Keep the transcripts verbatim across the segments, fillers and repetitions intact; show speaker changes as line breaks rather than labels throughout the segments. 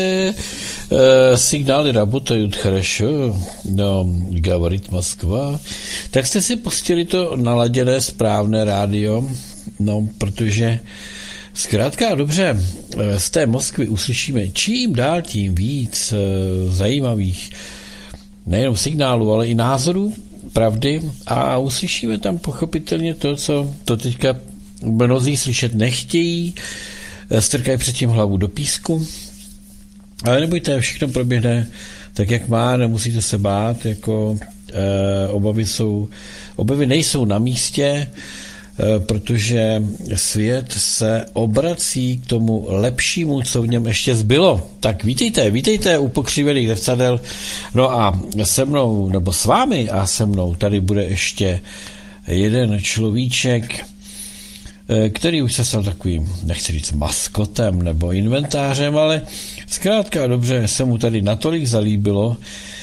Signály работают хорошо, no, говорит Moskva. Tak jste si pustili to naladěné správné rádio, no, protože zkrátka a dobře, z té Moskvy uslyšíme čím dál tím víc zajímavých nejenom signálů, ale i názorů, pravdy a uslyšíme tam pochopitelně to, co to teďka mnozí slyšet nechtějí, strkají předtím hlavu do písku, ale nebojte, všechno proběhne tak, jak má, nemusíte se bát, jako e, obavy jsou, obavy nejsou na místě, e, protože svět se obrací k tomu lepšímu, co v něm ještě zbylo. Tak vítejte, vítejte u pokřivených zrcadel. No a se mnou, nebo s vámi a se mnou tady bude ještě jeden človíček, který už se stal takovým, nechci říct maskotem nebo inventářem, ale zkrátka dobře se mu tady natolik zalíbilo,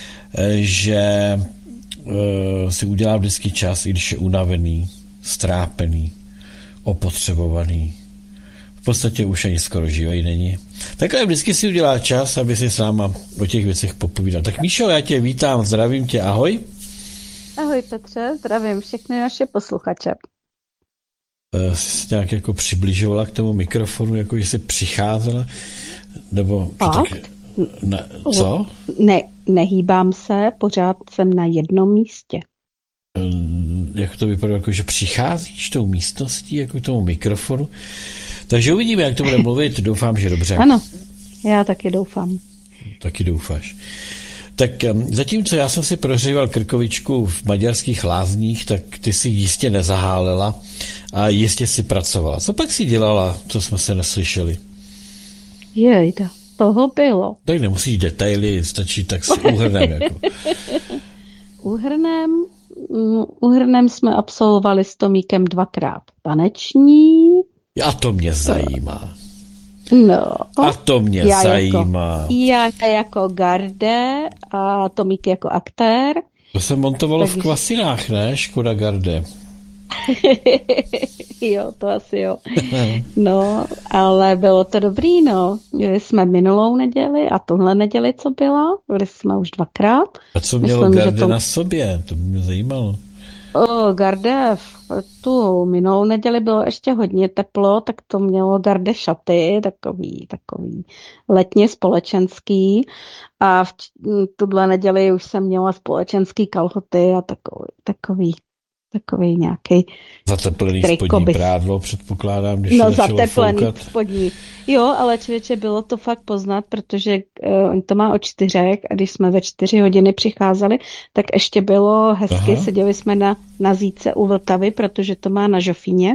že si udělá vždycky čas, i když je unavený, strápený, opotřebovaný. V podstatě už ani skoro živej není. Takhle vždycky si udělá čas, aby si s náma o těch věcech popovídal. Tak Míšo, já tě vítám, zdravím tě, ahoj.
Ahoj Petře, zdravím všechny naše posluchače.
Jsi nějak jako přibližovala k tomu mikrofonu, jako že jsi přicházela, nebo
tak,
ne, co?
Ne, nehýbám se, pořád jsem na jednom místě.
Jak to vypadá, jako že přicházíš tou místností, jako k tomu mikrofonu? Takže uvidíme, jak to bude mluvit, doufám, že dobře.
Ano, já taky doufám.
Taky doufáš. Tak zatímco já jsem si prohříval krkovičku v maďarských lázních, tak ty si jistě nezahálela a jistě si pracovala. Co pak si dělala, co jsme se neslyšeli?
Jejda, toho bylo.
Tak nemusíš detaily, stačí tak s úhrnem. Jako.
Úhrnem, úhrnem jsme absolvovali s Tomíkem dvakrát taneční.
A to mě zajímá.
No,
a to mě
já
zajímá.
Jako, já jako Garde a Tomík jako aktér.
To se montovalo
Takže...
v Kvasinách, ne? Škoda Garde.
Jo, to asi jo. No, ale bylo to dobrý, no. Byli jsme minulou neděli a tuhle neděli, co byla. Byli jsme už dvakrát.
A co mělo Myslím, Garde to... na sobě? To by mě zajímalo.
O, Garde, tu minulou neděli bylo ještě hodně teplo, tak to mělo Garde šaty, takový, takový letně společenský. A v tuhle neděli už jsem měla společenský kalhoty a takový, takový takový nějaký
zateplený spodní prádlo, předpokládám, když
no,
se začalo
zateplený
foukat.
spodní. Jo, ale člověče, bylo to fakt poznat, protože uh, to má o čtyřech a když jsme ve čtyři hodiny přicházeli, tak ještě bylo hezky, Aha. seděli jsme na, na zíce u Vltavy, protože to má na Žofíně.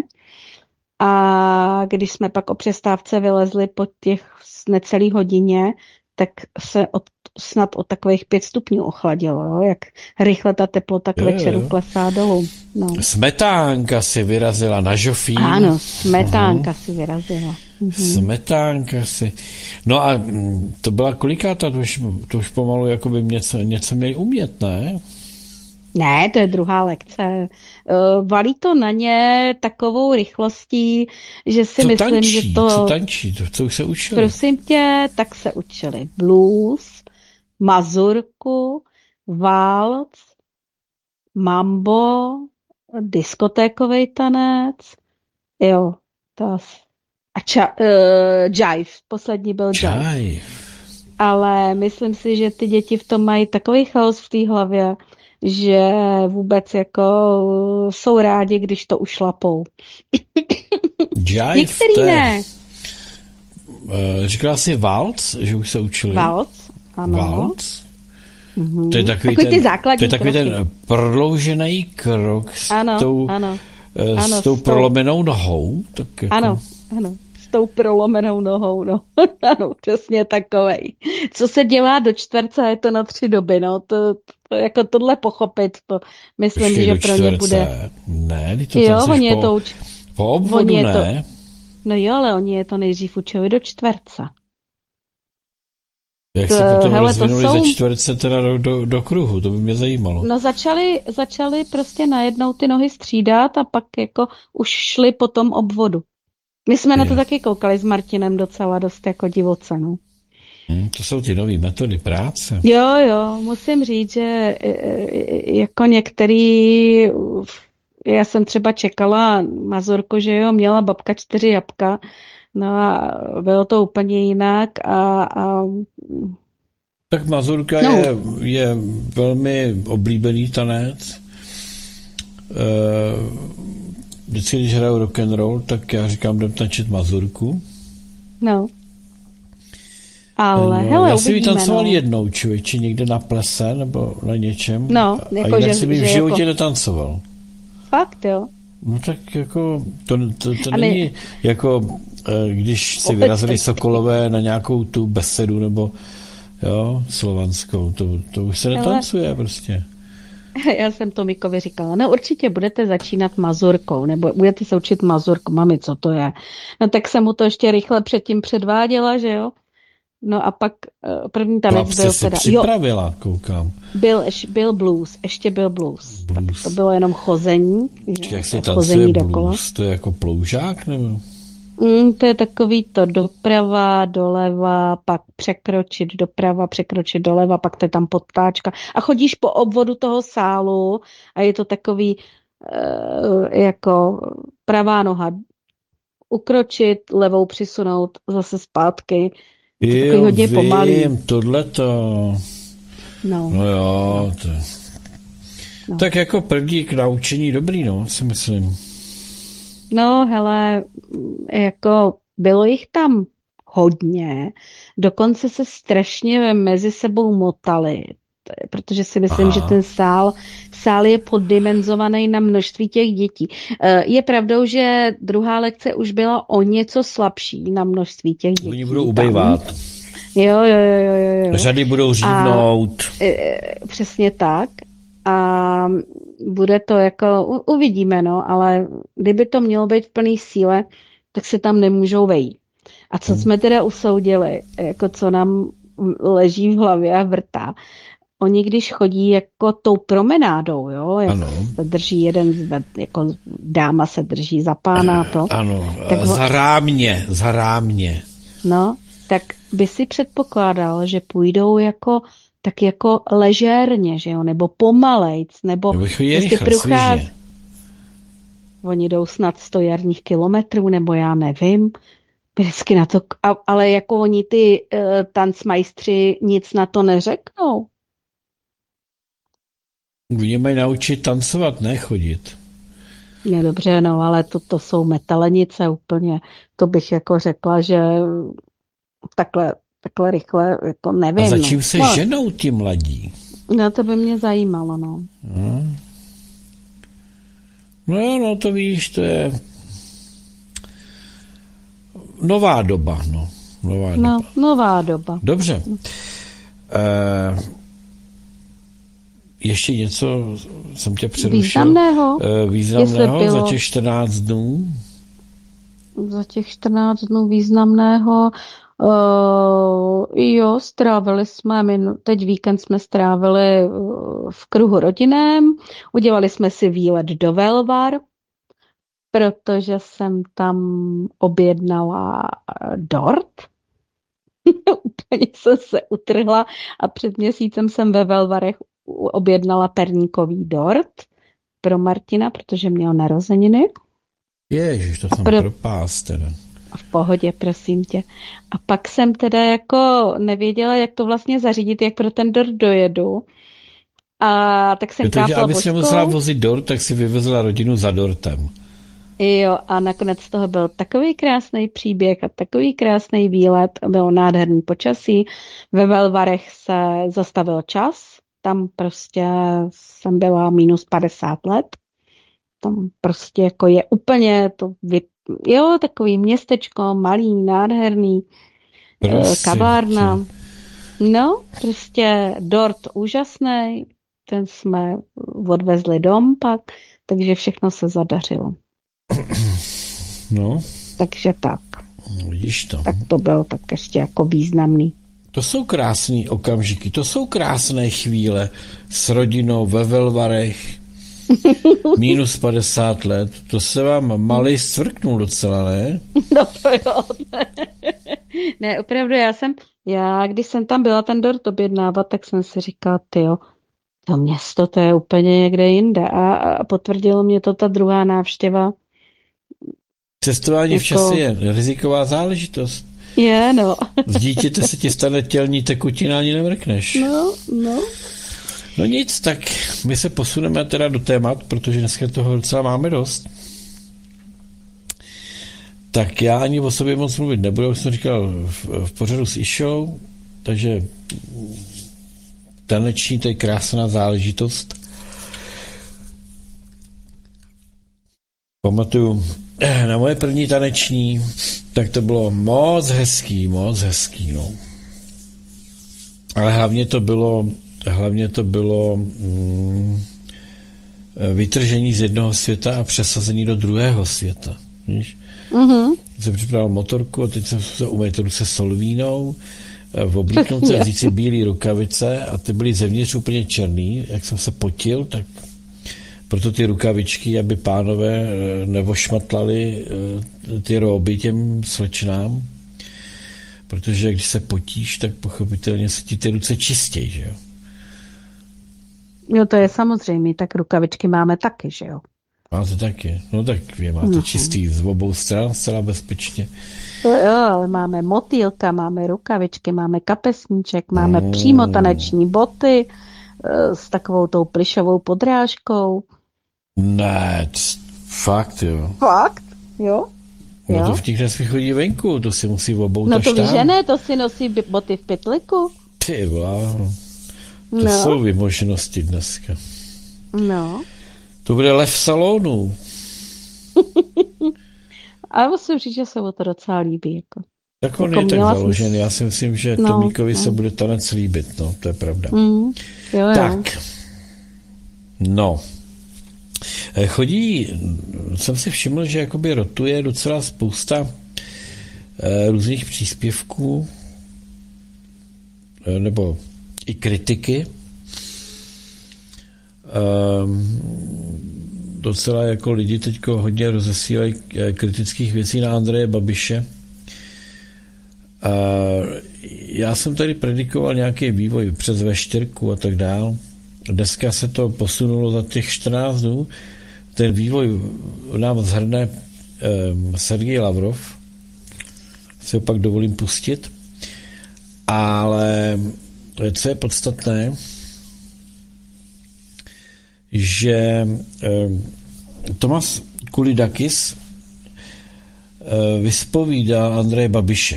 A když jsme pak o přestávce vylezli po těch necelý hodině, tak se od, snad o takových pět stupňů ochladilo, jo? Jak rychle ta teplota k
jo,
večeru
jo.
klesá dolů. No.
Smetánka si vyrazila na Žofín.
Ano, smetánka uh-huh. si vyrazila.
Uh-huh. Smetánka si. No a to byla kolikátá, to už, to už pomalu jako by něco, něco měli umět, ne?
Ne, to je druhá lekce. Uh, valí to na ně takovou rychlostí, že si
co
myslím,
tančí,
že to...
Co tančí? To, co už se učili?
Prosím tě, tak se učili blues, mazurku, walc, mambo, diskotékový tanec, jo, to a ča, uh, jive, poslední byl jive.
Jive.
Ale myslím si, že ty děti v tom mají takový chaos v té hlavě, že vůbec jako jsou rádi, když to ušlapou.
Jive,
některý
te...
ne.
Říkala jsi walc, že už se učili?
Walc, ano.
Walc?
Mm-hmm.
To je takový,
takový
ten,
základní
to je takový
kroky.
ten prodloužený krok s
ano,
tou,
ano,
s
ano,
tou
s tou...
prolomenou nohou. Tak jako...
Ano, ano, s tou prolomenou nohou, no. Ano, přesně takovej. Co se dělá do čtverce, je to na tři doby, no. To, to jako tohle pochopit, to myslím,
Ještě
že pro
čtverce.
ně bude...
Ne, to
jo, oni
po,
je to uč...
po obvodu,
je
ne?
To... No jo, ale oni je to nejdřív učili do čtverce.
Jak se potom
hele,
rozvinuli
jsou...
ze čtverce teda do, do, do kruhu, to by mě zajímalo.
No začali, začali prostě najednou ty nohy střídat a pak jako už šli po tom obvodu. My jsme je. na to taky koukali s Martinem docela dost jako divoce, no.
Hmm, to jsou ty nové metody práce.
Jo, jo, musím říct, že jako některý, já jsem třeba čekala Mazurku, že jo, měla babka čtyři jabka, no a bylo to úplně jinak a, a
Tak mazurka
no.
je, je velmi oblíbený tanec. Vždycky, když hraju rock and roll, tak já říkám, jdem tančit mazurku.
No. Ale
no,
hele,
já jsem ji
uvidíme,
tancoval
no.
jednou, člověče, někde na plese nebo na něčem.
No, jako
a jinak
že,
jsem ji v
že
životě
jako...
netancoval.
Fakt, jo.
No tak jako, to, to, to
A
není
ne...
jako, když si vyrazili Sokolové na nějakou tu besedu nebo jo, slovanskou, to, to už se netancuje hele. Prostě.
Já jsem to Mikovi říkala, no určitě budete začínat mazurkou, nebo budete se učit mazurku, mami, co to je? No tak jsem mu to ještě rychle předtím předváděla, že jo? No a pak první tanec byl
se
teda...
připravila, jo, koukám.
Byl, byl blues, ještě byl blues. blues. To bylo jenom chození.
Čiže jak se tancuje blues, to je jako ploužák, nebo?
Mm, to je takový to doprava, doleva, pak překročit doprava, překročit doleva, pak to je tam podtáčka. A chodíš po obvodu toho sálu a je to takový uh, jako pravá noha ukročit, levou přisunout, zase zpátky.
Jo, takový hodně vím, pomalý. Tohleto.
No.
No jo, to... no. Tak jako první k naučení dobrý, no, si myslím.
No, hele, jako bylo jich tam hodně, dokonce se strašně mezi sebou motali, protože si myslím, Aha. že ten sál, sál je poddimenzovaný na množství těch dětí. Je pravdou, že druhá lekce už byla o něco slabší na množství těch dětí.
Oni budou ubejvat.
Jo, jo, jo, jo, jo.
Řady budou řívnout.
A, přesně tak. A bude to jako, uvidíme, no, ale kdyby to mělo být v plný síle, tak se tam nemůžou vejít. A co hmm. jsme teda usoudili, jako co nám leží v hlavě a vrtá, oni když chodí jako tou promenádou, jo, jak se drží jeden, jako dáma se drží za pána to.
Ano, tak za rámě, za rámě.
No, tak by si předpokládal, že půjdou jako tak jako ležérně, že jo, nebo pomalejc, nebo
prostě prochází.
Oni jdou snad sto jarních kilometrů, nebo já nevím, vždycky na to, a, ale jako oni ty uh, tancmajstři nic na to neřeknou.
Oni mají naučit tancovat, ne chodit.
No dobře, no, ale to, to jsou metalenice úplně, to bych jako řekla, že takhle takhle rychle, jako nevím.
A za čím
no.
se no. ženou ti mladí?
No to by mě zajímalo, no.
No, no, no to víš, to je nová doba, no. Nová
no,
doba.
nová doba.
Dobře. E, ještě něco jsem tě přerušil.
Významného?
E, významného za těch čtrnáct dnů?
Za těch čtrnáct dnů významného Uh, jo, strávili jsme, teď víkend jsme strávili v kruhu rodinném, udělali jsme si výlet do Velvar, protože jsem tam objednala dort. Úplně jsem se utrhla a před měsícem jsem ve Velvarech objednala perníkový dort pro Martina, protože měl narozeniny.
Ježiš, to jsem pro... propás teda.
V pohodě, prosím tě. A pak jsem teda jako nevěděla, jak to vlastně zařídit, jak pro ten dort dojedu. A tak jsem kápla
poškou. Aby si musela vozit dort, tak si vyvezla rodinu za dortem.
Jo, a nakonec z toho byl takový krásný příběh a takový krásný výlet. Bylo nádherný počasí. Ve Velvarech se zastavil čas. Tam prostě jsem byla minus padesát let. Tam prostě jako je úplně to vy... Jo, takový městečko, malý, nádherný, prostě, kavárna. No, prostě dort úžasný, ten jsme odvezli dom pak, takže všechno se zadařilo.
No.
Takže tak.
Vidíš to.
Tak to bylo tak ještě jako významný.
To jsou krásné okamžiky, to jsou krásné chvíle s rodinou ve Velvarech. Minus padesát let, to se vám malý svrknul docela, ne?
No to jo. Ne, opravdu, já jsem Já, když jsem tam byla ten dort objednávat, tak jsem si říkala, tyjo, to město, to je úplně někde jinde. A, a potvrdilo mě to ta druhá návštěva.
Cestování v čase
Jako,
je riziková záležitost.
je, no.
Z dítěte se ti stane tělní tekutina, ani nemrkneš.
No, no.
No nic, tak my se posuneme teda do témat, protože dneska toho docela máme dost. Tak já ani o sobě moc mluvit nebudu, jak jsem říkal v, v pořadu s Išou, takže taneční, to je krásná záležitost. Pamatuju na moje první taneční, tak to bylo moc hezký, moc hezký, no. Ale hlavně to bylo, hlavně to bylo mm, vytržení z jednoho světa a přesazení do druhého světa, víš?
Mm-hmm.
Jsem připravil motorku a teď jsem se umýt ruce solvínou, v oblíknout se vzít si bílý rukavice a ty byly zevnitř úplně černý. Jak jsem se potil, tak proto ty rukavičky, aby pánové nevošmatlali ty róby těm slečnám, protože když se potíš, tak pochopitelně se ti ty ruce čistějí, že jo?
Jo, to je samozřejmě, tak rukavičky máme taky, že jo?
Máte taky, no tak vy máte mm-hmm. čistý z obou stran, zcela bezpečně.
To jo, ale máme motýlka, máme rukavičky, máme kapesníček, máme mm. přímo taneční boty e, s takovou tou plišovou podrážkou.
Ne, c- fakt jo.
Fakt? Jo?
No
jo?
to v těch nesmí chodí venku, to si musí obou
No to
víš,
že ne, to si nosí boty v pytliku.
Ty vláho, to
no.
jsou vymoženosti dneska.
No.
To bude lev salonu.
Ale musím říct, že se mu to docela líbí. Jako.
Tak on
jako
je tak založený.
Jsem...
Já si myslím, že
no,
Tomíkovi
no.
se bude tanec líbit. No, to je pravda.
Mm, jo, jo.
Tak. No. Chodí, jsem si všiml, že jakoby rotuje docela spousta eh, různých příspěvků eh, nebo i kritiky. Um, docela jako lidi teďko hodně rozesílají kritických věcí na Andreje Babiše. Uh, já jsem tady predikoval nějaký vývoj přes vé čtyři a tak dál. Dneska se to posunulo za těch čtrnáct dnů. Ten vývoj nám zhrne um, Sergej Lavrov. Si ho pak dovolím pustit. Ale co je podstatné, že eh, Tomas Kulidakis eh, vyspovídal Andreje Babiše.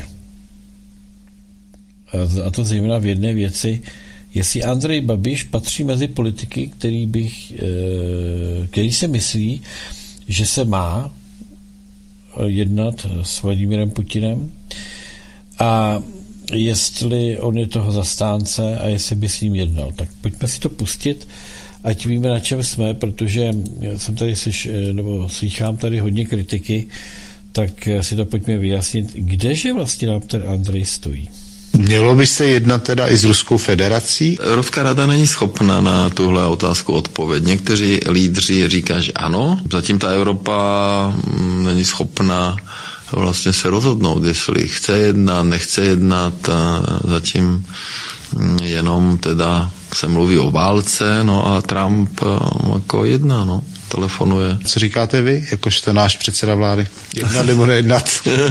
A to zejména v jedné věci, jestli Andrej Babiš patří mezi politiky, který, bych, eh, který se myslí, že se má jednat s Vladimírem Putinem a jestli on je toho zastánce a jestli by s ním jednal. Tak pojďme si to pustit, ať víme, na čem jsme, protože jsem tady slyš, nebo slychám tady hodně kritiky, tak si to pojďme vyjasnit, kdeže vlastně nám ten Andrej stojí.
Mělo by se jednat teda i s Ruskou federací?
Evropská rada není schopna na tuhle otázku odpovědět. Někteří lídři říkají, že ano, zatím ta Evropa není schopna vlastně se rozhodnout, jestli chce jednat, nechce jednat, a zatím jenom teda se mluví o válce, no a Trump jako jedná, no, telefonuje.
Co říkáte vy, jakožto náš předseda vlády? Jednat nebo nejednat?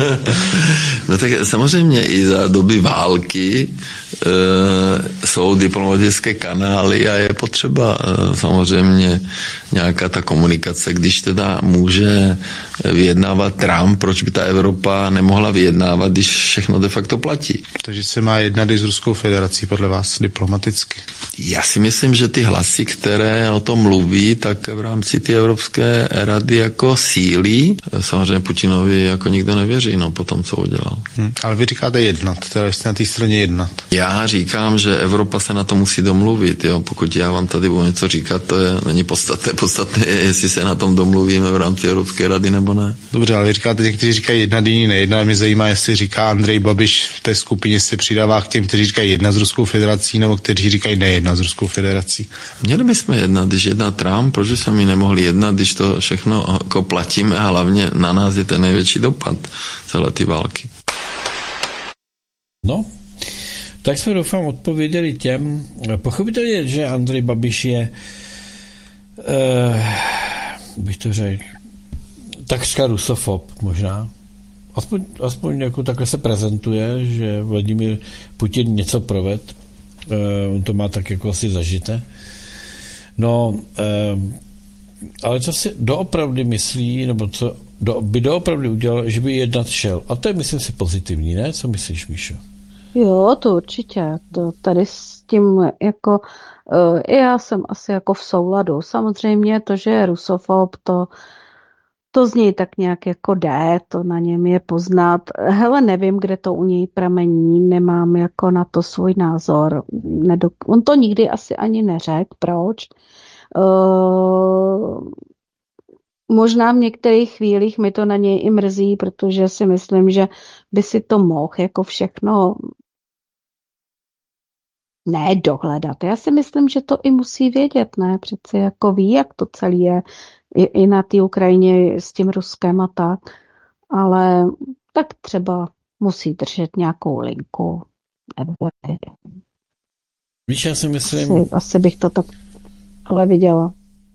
No tak samozřejmě i za doby války e, jsou diplomatické kanály a je potřeba e, samozřejmě nějaká ta komunikace, když teda může vyjednávat Trump, proč by ta Evropa nemohla vyjednávat, když všechno de facto platí.
Takže se má jednat i s Ruskou federací podle vás diplomaticky?
Já si myslím, že ty hlasy, které o tom mluví, tak v rámci té Evropské rady jako sílí. Samozřejmě Putinovi jako nikdo nevěří, no, po tom, co udělal.
Hmm, ale vy říkáte jednat, teda jste na té straně jednat.
Já říkám, že Evropa se na to musí domluvit, jo. Pokud já vám tady budu něco říkat, to je, není podstatné. Podstatné je, jestli se na tom domluvíme v rámci Evropské rady nebo ne.
Dobře, ale vy říkáte, někteří říkají jednat, jiní nejednat. Mě zajímá, jestli říká Andrej Babiš v té skupině se přidává k těm, kteří říkají jednat s Ruskou federací, nebo kteří říkají nejednat s Ruskou federací.
Měli bychom jednat, když jedná Trump, proč jsme mi nemohli jednat, když to všechno jako platíme a hlavně na nás je ten největší dopad celé ty války.
No, Tak jsme doufám odpověděli těm. Pochopitelně, že Andrej Babiš je, eh, bych to řekl, takřka rusofob možná. Aspoň, aspoň jako takhle se prezentuje, že Vladimír Putin něco proved. Eh, on to má tak jako asi zažité. No, eh, ale co si doopravdy myslí, nebo co do, by doopravdy udělal, že by jednat šel. A to je, myslím si, pozitivní, ne? Co myslíš, Míšo?
Jo, to určitě. To tady s tím jako, uh, já jsem asi jako v souladu. Samozřejmě to, že je rusofob, to, to z něj tak nějak jako jde, to na něm je poznat. Hele, nevím, kde to u něj pramení, nemám jako na to svůj názor. Nedok- on to nikdy asi ani neřekl, proč. Uh, možná v některých chvílích mi to na něj i mrzí, protože si myslím, že by si to mohl jako všechno ne dohledat. Já si myslím, že to i musí vědět, ne? Přeci jako ví, jak to celé je i, i na té Ukrajině s tím Ruskem a tak. Ale tak třeba musí držet nějakou linku. Nebo
Víš, já si myslím...
Asi, asi bych to tak ale viděla.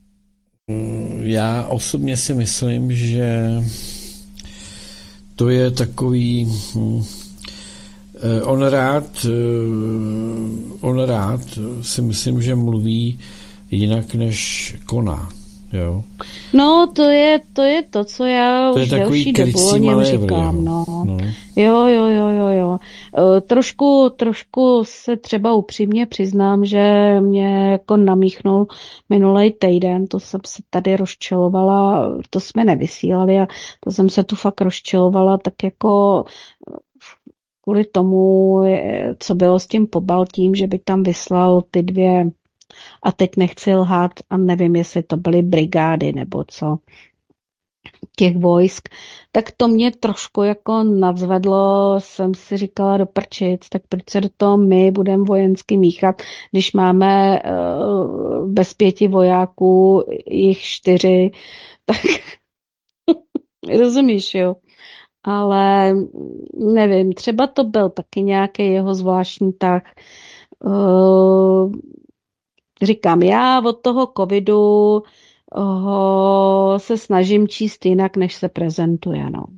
Já osobně si myslím, že to je takový... Hm, on rád, on rád si myslím, že mluví jinak, než koná. Jo?
No, to je, to je to, co já
to
už delší dobu o něm říkám. No.
No.
Jo, jo, jo, jo, jo. E, trošku, trošku se třeba upřímně přiznám, že mě jako namíchnul minulej týden, to jsem se tady rozčilovala, to jsme nevysílali a to jsem se tu fakt rozčilovala, tak jako kvůli tomu, co bylo s tím Pobaltím, že by tam vyslal ty dvě, a teď nechci lhát a nevím, jestli to byly brigády nebo co, těch vojsk, tak to mě trošku jako nadzvedlo, jsem si říkala do prčic, tak proč se do toho my budeme vojensky míchat, když máme uh, bez pěti vojáků, jich čtyři, tak rozumíš, jo. Ale nevím, třeba to byl taky nějaký jeho zvláštní tah. Uh, říkám, já od toho covidu ho se snažím číst jinak, než se prezentuje, no.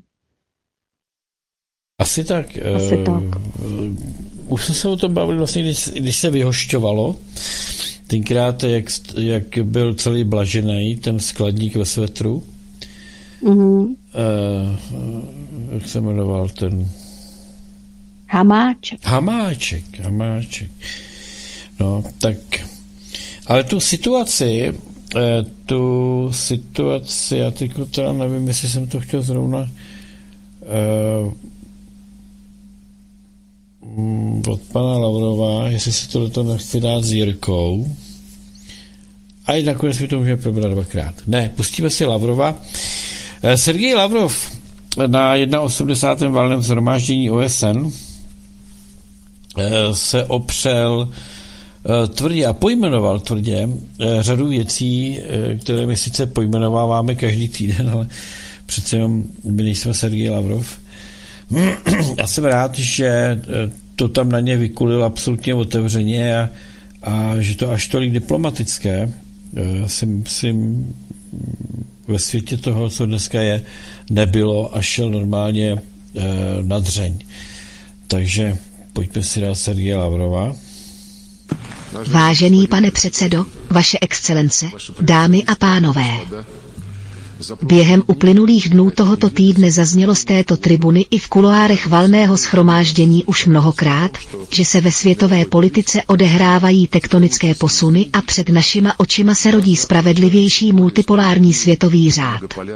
Asi tak.
Asi
uh,
tak.
Už jsme se o tom bavili vlastně, když, když se vyhošťovalo. Tenkrát, jak, jak byl celý blažený, ten skladník ve svetru.
Mm-hmm.
Uh, jak se jmenoval ten...
Hamáček.
Hamáček, Hamáček. No, tak... Ale tu situaci, tu situaci, já teď teda nevím, jestli jsem to chtěl zrovna uh, od pana Lavrova, jestli si tohleto nechci dát s Jirkou. A i nakonec mi to můžeme probrat dvakrát. Ne, pustíme si Lavrova. Sergej Lavrov na osmdesátém prvním valném shromáždění O S N se opřel tvrdě a pojmenoval tvrdě řadu věcí, které my sice pojmenováváme každý týden, ale přece jenom my nejsme Sergej Lavrov. Já jsem rád, že to tam na ně vykulil absolutně otevřeně a, a že to až tolik diplomatické si, si ve světě toho, co dneska je, nebylo a šel normálně na dřeň. Takže pojďme si dát Sergeje Lavrova.
Vážený pane předsedo, vaše excelence, dámy a pánové. Během uplynulých dnů tohoto týdne zaznělo z této tribuny i v kuloárech valného shromáždění už mnohokrát, že se ve světové politice odehrávají tektonické posuny a před našima očima se rodí spravedlivější multipolární světový řád.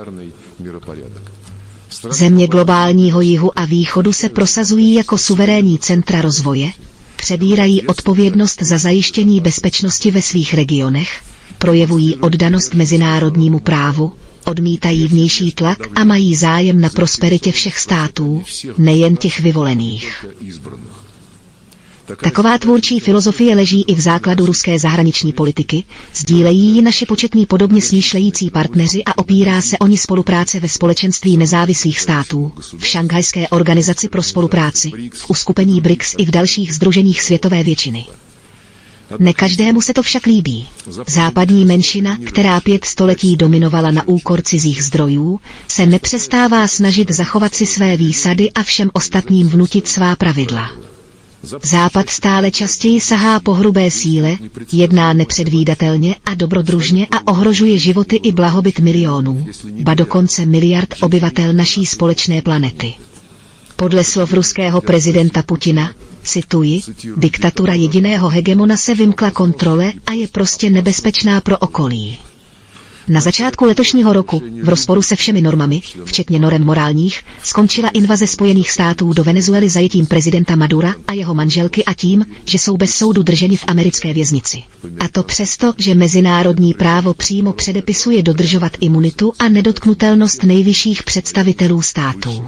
Země globálního jihu a východu se prosazují jako suverénní centra rozvoje, přebírají odpovědnost za zajištění bezpečnosti ve svých regionech, projevují oddanost mezinárodnímu právu, odmítají vnější tlak a mají zájem na prosperitě všech států, nejen těch vyvolených. Taková tvůrčí filozofie leží i v základu ruské zahraniční politiky, sdílejí ji naši početní podobně smýšlející partneři a opírá se o ní spolupráce ve společenství nezávislých států, v Šanghajské organizaci pro spolupráci, v uskupení B R I C S i v dalších sdruženích světové většiny. Ne každému se to však líbí. Západní menšina, která pět století dominovala na úkor cizích zdrojů, se nepřestává snažit zachovat si své výsady a všem ostatním vnutit svá pravidla. Západ stále častěji sahá po hrubé síle, jedná nepředvídatelně a dobrodružně a ohrožuje životy i blahobyt milionů, ba dokonce miliard obyvatel naší společné planety. Podle slov ruského prezidenta Putina, cituji, diktatura jediného hegemona se vymkla kontrole a je prostě nebezpečná pro okolí. Na začátku letošního roku, v rozporu se všemi normami, včetně norem morálních, skončila invaze Spojených států do Venezuely zajetím prezidenta Madura a jeho manželky a tím, že jsou bez soudu drženi v americké věznici. A to přesto, že mezinárodní právo přímo předepisuje dodržovat imunitu a nedotknutelnost nejvyšších představitelů států.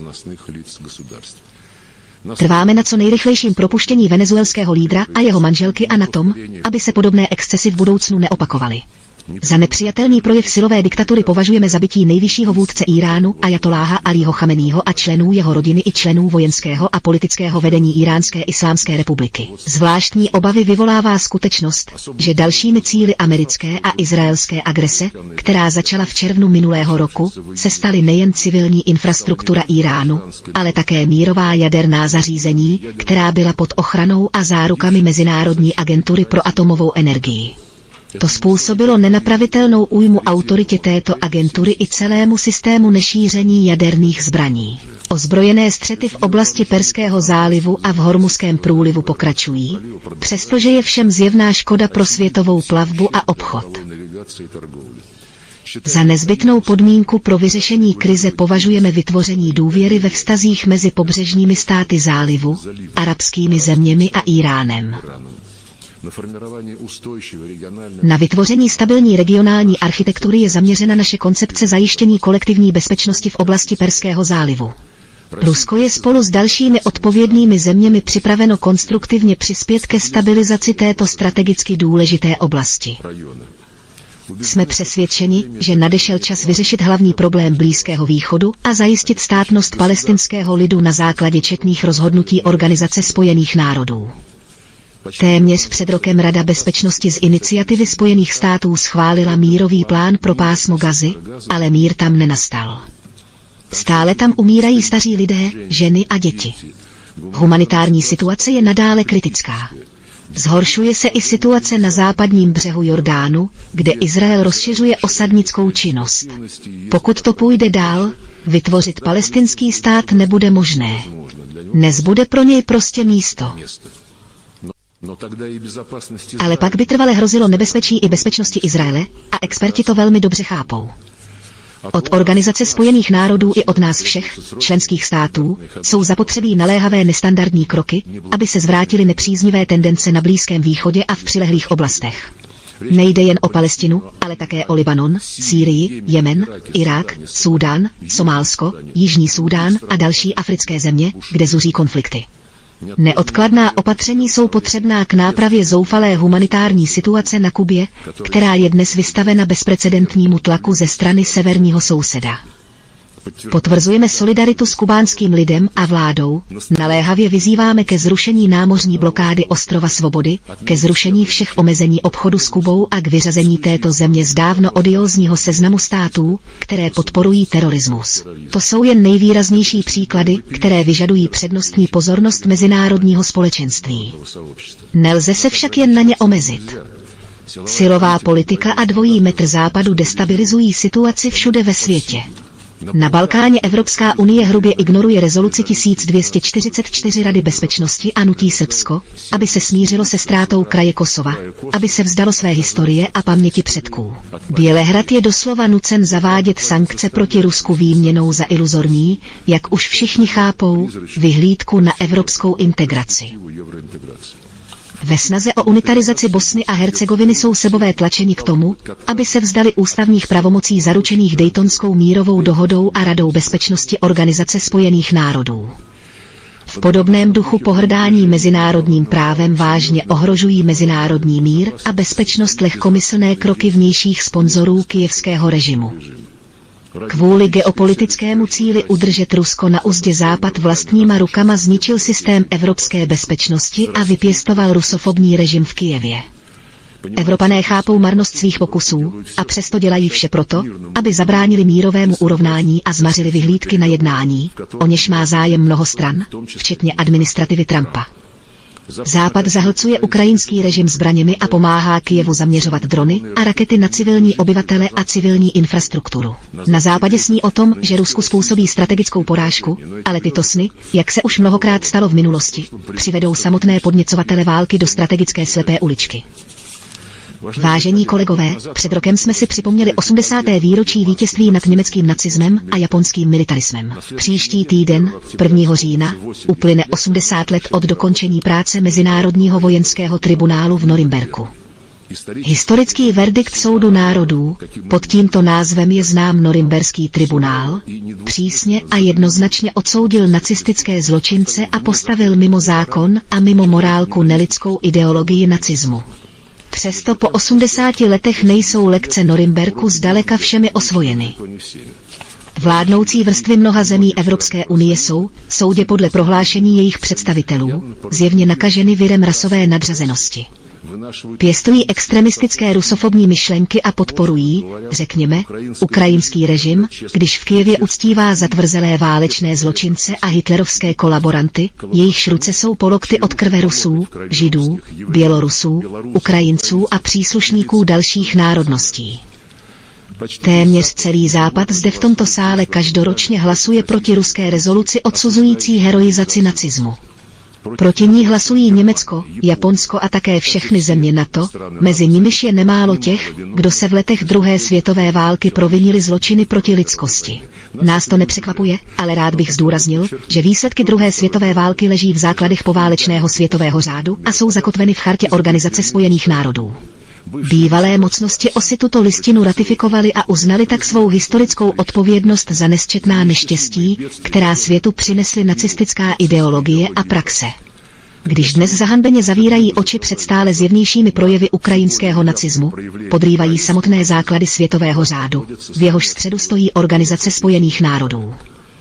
Trváme na co nejrychlejším propuštění venezuelského lídra a jeho manželky a na tom, aby se podobné excesy v budoucnu neopakovaly. Za nepřijatelný projev silové diktatury považujeme zabití nejvyššího vůdce Íránu Ajatoláha Alího Chameního a členů jeho rodiny i členů vojenského a politického vedení Íránské islámské republiky. Zvláštní obavy vyvolává skutečnost, že dalšími cíli americké a izraelské agrese, která začala v červnu minulého roku, se staly nejen civilní infrastruktura Íránu, ale také mírová jaderná zařízení, která byla pod ochranou a zárukami Mezinárodní agentury pro atomovou energii. To způsobilo nenapravitelnou újmu autoritě této agentury i celému systému nešíření jaderných zbraní. Ozbrojené střety v oblasti Perského zálivu a v Hormuzském průlivu pokračují, přestože je všem zjevná škoda pro světovou plavbu a obchod. Za nezbytnou podmínku pro vyřešení krize považujeme vytvoření důvěry ve vztazích mezi pobřežními státy zálivu, arabskými zeměmi a Íránem. Na vytvoření stabilní regionální architektury je zaměřena naše koncepce zajištění kolektivní bezpečnosti v oblasti Perského zálivu. Rusko je spolu s dalšími odpovědnými zeměmi připraveno konstruktivně přispět ke stabilizaci této strategicky důležité oblasti. Jsme přesvědčeni, že nadešel čas vyřešit hlavní problém Blízkého východu a zajistit státnost palestinského lidu na základě četných rozhodnutí Organizace spojených národů. Téměř před rokem Rada bezpečnosti z iniciativy Spojených států schválila mírový plán pro pásmo Gazy, ale mír tam nenastal. Stále tam umírají staří lidé, ženy a děti. Humanitární situace je nadále kritická. Zhoršuje se i situace na západním břehu Jordánu, kde Izrael rozšiřuje osadnickou činnost. Pokud to půjde dál, vytvořit palestinský stát nebude možné. Nezbude pro něj prostě místo. Ale pak by trvale hrozilo nebezpečí i bezpečnosti Izraele, a experti to velmi dobře chápou. Od Organizace spojených národů i od nás všech, členských států, jsou zapotřebí naléhavé nestandardní kroky, aby se zvrátily nepříznivé tendence na Blízkém východě a v přilehlých oblastech. Nejde jen o Palestinu, ale také o Libanon, Sýrii, Jemen, Irák, Súdán, Somálsko, Jižní Súdán a další africké země, kde zuří konflikty. Neodkladná opatření jsou potřebná k nápravě zoufalé humanitární situace na Kubě, která je dnes vystavena bezprecedentnímu tlaku ze strany severního souseda. Potvrzujeme solidaritu s kubánským lidem a vládou, naléhavě vyzýváme ke zrušení námořní blokády Ostrova Svobody, ke zrušení všech omezení obchodu s Kubou a k vyřazení této země z dávno odiózního seznamu států, které podporují terorismus. To jsou jen nejvýraznější příklady, které vyžadují přednostní pozornost mezinárodního společenství. Nelze se však jen na ně omezit. Silová politika a dvojí metr Západu destabilizují situaci všude ve světě. Na Balkáně Evropská unie hrubě ignoruje rezoluci tisíc dvě stě čtyřicet čtyři Rady bezpečnosti a nutí Srbsko, aby se smířilo se ztrátou kraje Kosova, aby se vzdalo své historie a paměti předků. Bělehrad je doslova nucen zavádět sankce proti Rusku výměnou za iluzorní, jak už všichni chápou, vyhlídku na evropskou integraci. Ve snaze o unitarizaci Bosny a Hercegoviny jsou Srbové tlačeni k tomu, aby se vzdali ústavních pravomocí zaručených Daytonskou mírovou dohodou a Radou bezpečnosti Organizace spojených národů. V podobném duchu pohrdání mezinárodním právem vážně ohrožují mezinárodní mír a bezpečnost lehkomyslné kroky vnějších sponzorů kyjevského režimu. Kvůli geopolitickému cíli udržet Rusko na uzdě Západ vlastníma rukama zničil systém evropské bezpečnosti a vypěstoval rusofobní režim v Kyjevě. Evropané chápou marnost svých pokusů a přesto dělají vše proto, aby zabránili mírovému urovnání a zmařili vyhlídky na jednání, o něž má zájem mnoho stran, včetně administrativy Trumpa. Západ zahlcuje ukrajinský režim zbraněmi a pomáhá Kyjevu zaměřovat drony a rakety na civilní obyvatele a civilní infrastrukturu. Na západě sní o tom, že Rusku způsobí strategickou porážku, ale tyto sny, jak se už mnohokrát stalo v minulosti, přivedou samotné podněcovatele války do strategické slepé uličky. Vážení kolegové, před rokem jsme si připomněli osmdesáté výročí vítězství nad německým nacismem a japonským militarismem. Příští týden, prvního října, uplyne osmdesát let od dokončení práce Mezinárodního vojenského tribunálu v Norimberku. Historický verdikt soudu národů, pod tímto názvem je znám Norimberský tribunál, přísně a jednoznačně odsoudil nacistické zločince a postavil mimo zákon a mimo morálku nelidskou ideologii nacismu. Přesto po osmdesáti letech nejsou lekce Norimberku zdaleka všemi osvojeny. Vládnoucí vrstvy mnoha zemí Evropské unie jsou, soudě podle prohlášení jejich představitelů, zjevně nakaženy virem rasové nadřazenosti. Pěstují extremistické rusofobní myšlenky a podporují, řekněme, ukrajinský režim, když v Kyjevě uctívá zatvrzelé válečné zločince a hitlerovské kolaboranty, jejichž ruce jsou po lokty od krve Rusů, Židů, Bělorusů, Ukrajinců a příslušníků dalších národností. Téměř celý Západ zde v tomto sále každoročně hlasuje proti ruské rezoluci odsuzující heroizaci nacismu. Proti ní hlasují Německo, Japonsko a také všechny země NATO, mezi nimiž je nemálo těch, kdo se v letech druhé světové války provinili zločiny proti lidskosti. Nás to nepřekvapuje, ale rád bych zdůraznil, že výsledky druhé světové války leží v základech poválečného světového řádu a jsou zakotveny v chartě Organizace spojených národů. Bývalé mocnosti osy tuto listinu ratifikovaly a uznali tak svou historickou odpovědnost za nesčetná neštěstí, která světu přinesly nacistická ideologie a praxe. Když dnes zahanbeně zavírají oči před stále zjevnějšími projevy ukrajinského nacismu, podrývají samotné základy světového řádu, v jehož středu stojí Organizace spojených národů.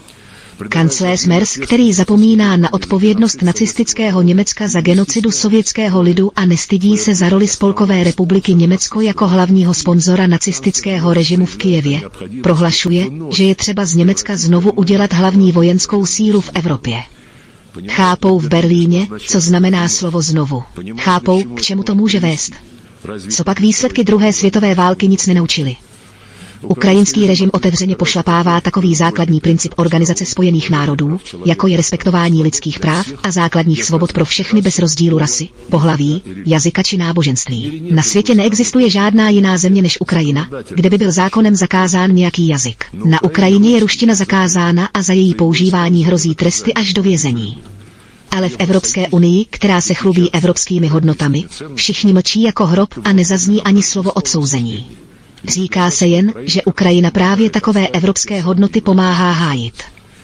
Kancléř Merz, který zapomíná na odpovědnost nacistického Německa za genocidu sovětského lidu a nestydí se za roli Spolkové republiky Německo jako hlavního sponzora nacistického režimu v Kyjevě, prohlašuje, že je třeba z Německa znovu udělat hlavní vojenskou sílu v Evropě. Chápou v Berlíně, co znamená slovo znovu. Chápou, k čemu to může vést. Copak výsledky druhé světové války nic nenaučily. Ukrajinský režim otevřeně pošlapává takový základní princip Organizace spojených národů, jako je respektování lidských práv a základních svobod pro všechny bez rozdílu rasy, pohlaví, jazyka či náboženství. Na světě neexistuje žádná jiná země než Ukrajina, kde by byl zákonem zakázán nějaký jazyk. Na Ukrajině je ruština zakázána a za její používání hrozí tresty až do vězení. Ale v Evropské unii, která se chlubí evropskými hodnotami, všichni mlčí jako hrob a nezazní ani slovo odsouzení. Říká se jen, že Ukrajina právě takové evropské hodnoty pomáhá hájit.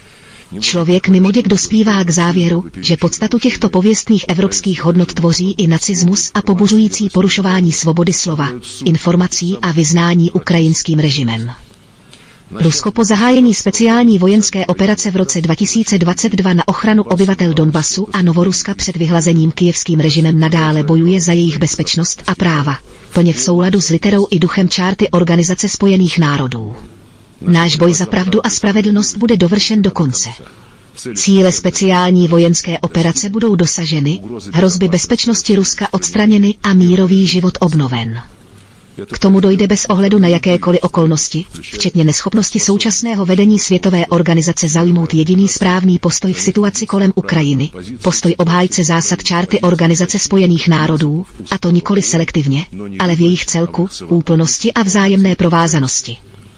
Člověk mimoděk dospívá k závěru, že podstatu těchto pověstných evropských hodnot tvoří i nacismus a pobuřující porušování svobody slova, informací a vyznání ukrajinským režimem. Rusko po zahájení speciální vojenské operace v roce dva tisíce dvacet dva na ochranu obyvatel Donbasu a Novoruska před vyhlazeným kyjevským režimem nadále bojuje za jejich bezpečnost a práva, plně v souladu s literou i duchem čárty Organizace spojených národů. Náš boj za pravdu a spravedlnost bude dovršen do konce. Cíle speciální vojenské operace budou dosaženy, hrozby bezpečnosti Ruska odstraněny a mírový život obnoven. K tomu dojde bez ohledu na jakékoliv okolnosti, včetně neschopnosti současného vedení světové organizace zaujmout jediný správný postoj v situaci kolem Ukrajiny, postoj obhájce zásad čárty Organizace spojených národů, a to nikoli selektivně, ale v jejich celku, úplnosti a vzájemné provázanosti.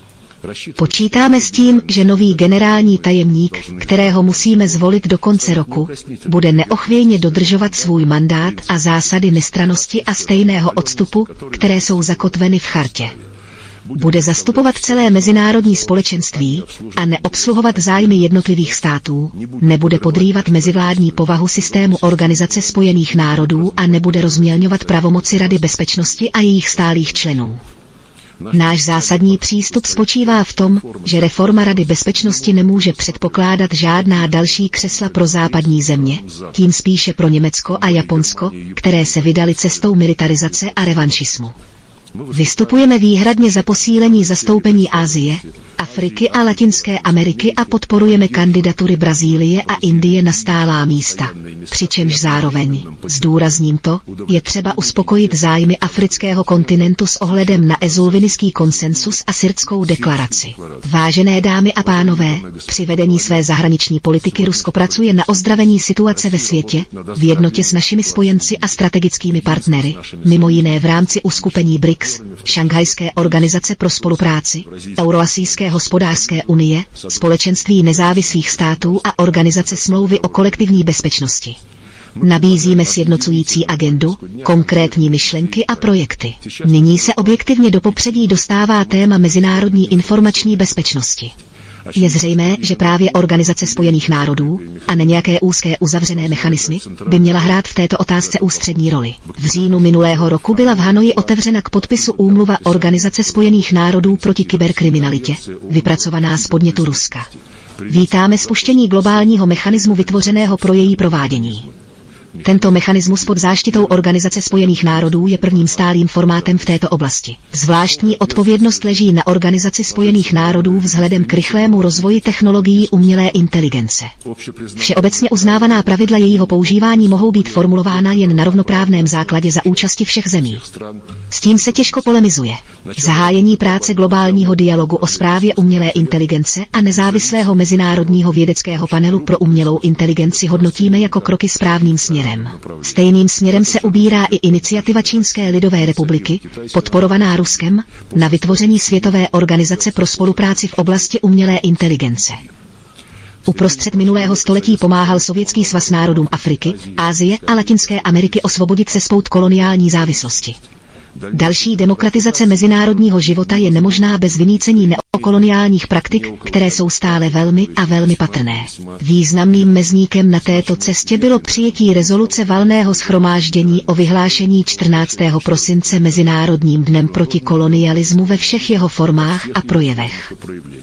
Počítáme s tím, že nový generální tajemník, kterého musíme zvolit do konce roku, bude neochvějně dodržovat svůj mandát a zásady nestrannosti a stejného odstupu, které jsou zakotveny v chartě. Bude zastupovat celé mezinárodní společenství a neobsluhovat zájmy jednotlivých států, nebude podrývat mezivládní povahu systému Organizace spojených národů a nebude rozmělňovat pravomoci Rady bezpečnosti a jejich stálých členů. Náš zásadní přístup spočívá v tom, že reforma Rady bezpečnosti nemůže předpokládat žádná další křesla pro západní země, tím spíše pro Německo a Japonsko, které se vydaly cestou militarizace a revanšismu. Vystupujeme výhradně za posílení zastoupení Asie, Afriky a Latinské Ameriky a podporujeme kandidatury Brazílie a Indie na stálá místa. Přičemž zároveň, zdůrazním to, je třeba uspokojit zájmy afrického kontinentu s ohledem na ezulvinický konsensus a Sirtskou deklaraci. Vážené dámy a pánové, při vedení své zahraniční politiky Rusko pracuje na ozdravení situace ve světě, v jednotě s našimi spojenci a strategickými partnery, mimo jiné v rámci uskupení B R I C S, Šanghajské organizace pro spolupráci, Euroasijské hospodářské unie, Společenství nezávislých států a Organizace smlouvy o kolektivní bezpečnosti. Nabízíme sjednocující agendu, konkrétní myšlenky a projekty. Nyní se objektivně do popředí dostává téma mezinárodní informační bezpečnosti. Je zřejmé, že právě Organizace spojených národů, a ne nějaké úzké uzavřené mechanismy, by měla hrát v této otázce ústřední roli. V říjnu minulého roku byla v Hanoji otevřena k podpisu úmluva Organizace spojených národů proti kyberkriminalitě, vypracovaná z podnětu Ruska. Vítáme spuštění globálního mechanismu vytvořeného pro její provádění. Tento mechanismus pod záštitou Organizace spojených národů je prvním stálým formátem v této oblasti. Zvláštní odpovědnost leží na Organizaci spojených národů vzhledem k rychlému rozvoji technologií umělé inteligence. Všeobecně uznávaná pravidla jejího používání mohou být formulována jen na rovnoprávném základě za účasti všech zemí. S tím se těžko polemizuje. Zahájení práce globálního dialogu o správě umělé inteligence a nezávislého mezinárodního vědeckého panelu pro umělou inteligenci hodnotíme jako kroky správným směrem. Stejným směrem se ubírá i iniciativa Čínské lidové republiky, podporovaná Ruskem, na vytvoření Světové organizace pro spolupráci v oblasti umělé inteligence. Uprostřed minulého století pomáhal Sovětský svaz národům Afriky, Asie a Latinské Ameriky osvobodit se spout koloniální závislosti. Další demokratizace mezinárodního života je nemožná bez vymýcení neokoloniálních praktik, které jsou stále velmi a velmi patrné. Významným mezníkem na této cestě bylo přijetí rezoluce Valného shromáždění o vyhlášení čtrnáctého prosince Mezinárodním dnem proti kolonialismu ve všech jeho formách a projevech.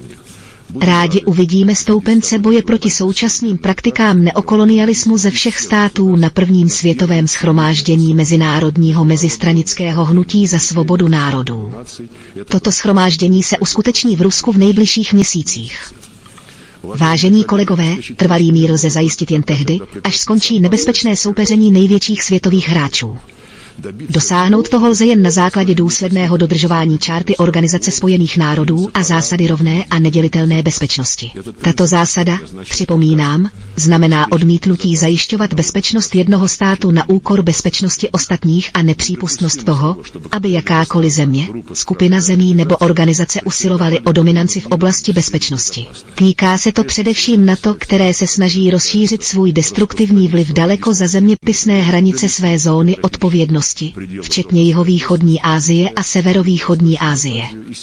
Rádi uvidíme stoupence boje proti současným praktikám neokolonialismu ze všech států na prvním světovém shromáždění Mezinárodního mezistranického hnutí za svobodu národů. Toto shromáždění se uskuteční v Rusku v nejbližších měsících. Vážení kolegové, trvalý mír lze zajistit jen tehdy, až skončí nebezpečné soupeření největších světových hráčů. Dosáhnout toho lze jen na základě důsledného dodržování čárty Organizace spojených národů a zásady rovné a nedělitelné bezpečnosti. Tato zásada, připomínám, znamená odmítnutí zajišťovat bezpečnost jednoho státu na úkor bezpečnosti ostatních a nepřípustnost toho, aby jakákoliv země, skupina zemí nebo organizace usilovaly o dominanci v oblasti bezpečnosti. Týká se to především NATO, které se snaží rozšířit svůj destruktivní vliv daleko za zeměpisné hranice své zóny odpovědnosti, včetně jihovýchodní Asie a severovýchodní Asie.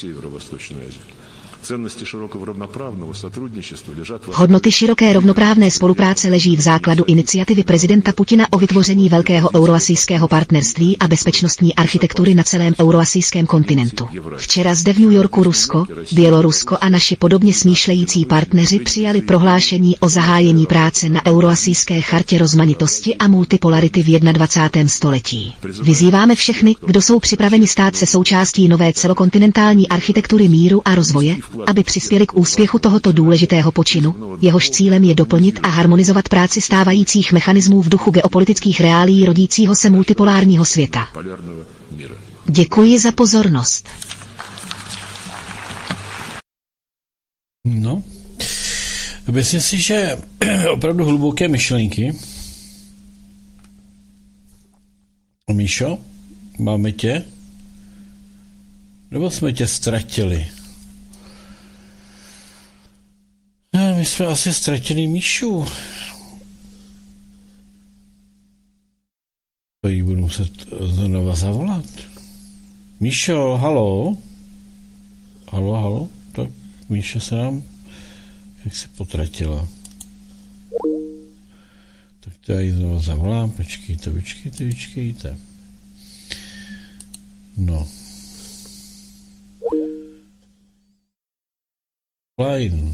Hodnoty široké rovnoprávné spolupráce leží v základu iniciativy prezidenta Putina o vytvoření velkého euroasijského partnerství a bezpečnostní architektury na celém euroasijském kontinentu. Včera zde v New Yorku Rusko, Bělorusko a naši podobně smýšlející partneři přijali prohlášení o zahájení práce na euroasijské chartě rozmanitosti a multipolarity v dvacátém prvním století. Vyzýváme všechny, kdo jsou připraveni stát se součástí nové celokontinentální architektury míru a rozvoje, aby přispěli k úspěchu tohoto důležitého počinu, jehož cílem je doplnit a harmonizovat práci stávajících mechanismů v duchu geopolitických reálií rodícího se multipolárního světa. Děkuji za pozornost.
No, myslím si, že opravdu hluboké myšlenky. Míšo, máme tě? Nebo jsme tě ztratili? My jsme asi ztratili Míšu. To jí budu muset znova zavolat. Míšo, haló? halo, halo, tak Míša se nám jak se potratila. Tak to já jí znovu zavolám, počkejte, počkejte, počkejte. No. Line.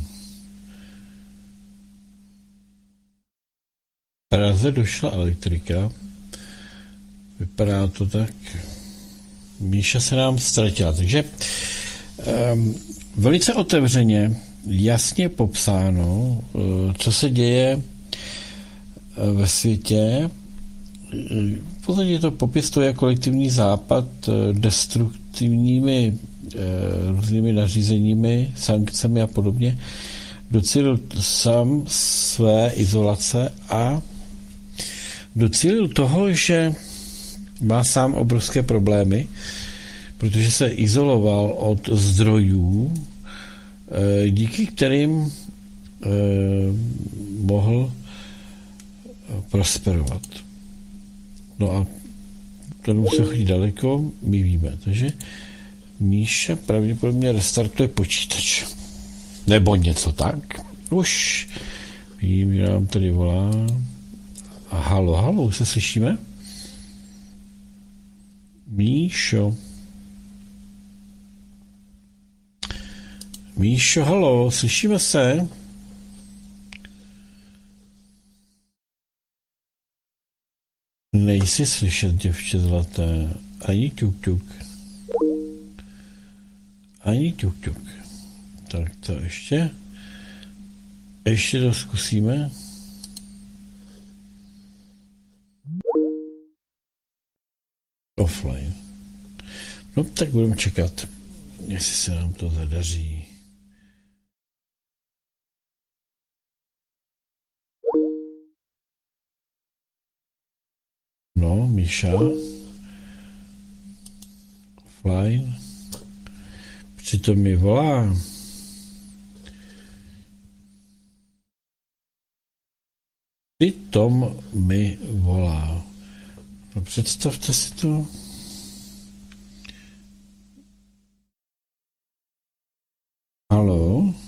V Praze došla elektrika. Vypadá to tak. Míša se nám ztratila. Takže um, velice otevřeně, jasně popsáno, uh, co se děje uh, ve světě. V podstatě to popis to je kolektivní západ uh, destruktivními uh, různými nařízeními, sankcemi a podobně. Docílil sám své izolace a docílil toho, že má sám obrovské problémy, protože se izoloval od zdrojů, díky kterým mohl prosperovat. No a ten musel chodit daleko, my víme. Takže Míša pravděpodobně restartuje počítač. Nebo něco tak. Už vím, že nám tady volá. A halo, halo, už se slyšíme? Míšo. Míšo, halo, slyšíme se? Nejsi slyšet, děvče zlaté. Ani ťuk, ťuk. Ani ťuk, ťuk. Tak to ještě. Ještě to zkusíme. Offline. No tak budeme čekat, jestli se nám to zadaří. No, Míša. Offline. Přitom mi volá. Přitom mi volá. No představte si to. Halo?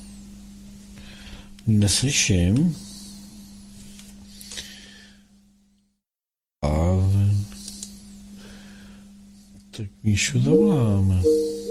Neslyším. A tak Míšu zavoláme.